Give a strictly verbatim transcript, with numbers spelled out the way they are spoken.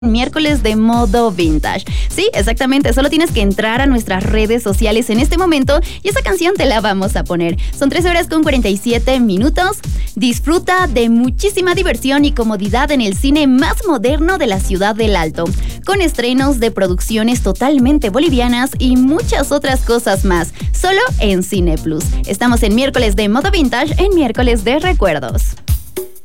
Miércoles de modo vintage. Sí, exactamente, solo tienes que entrar a nuestras redes sociales en este momento y esa canción te la vamos a poner. Son tres horas con cuarenta y siete minutos. Disfruta de muchísima diversión y comodidad en el cine más moderno de la ciudad del Alto, con estrenos de producciones totalmente bolivianas y muchas otras cosas más, solo en Cine Plus. Estamos en Miércoles de modo vintage, en Miércoles de recuerdos.